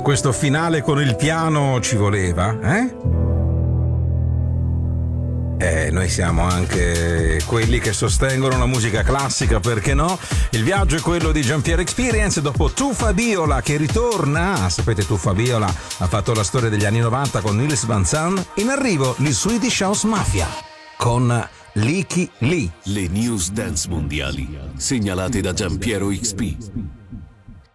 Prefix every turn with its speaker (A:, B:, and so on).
A: Questo finale con il piano ci voleva, eh? Noi siamo anche quelli che sostengono la musica classica, perché no? Il viaggio è quello di Jean-Pierre Experience dopo Tuffa Biola che ritorna. Sapete, Tuffa Biola ha fatto la storia degli anni 90 con Nils Van Zandt. In arrivo gli Swedish House Mafia con Licky Lee.
B: Le news dance mondiali segnalate da Giampiero XP.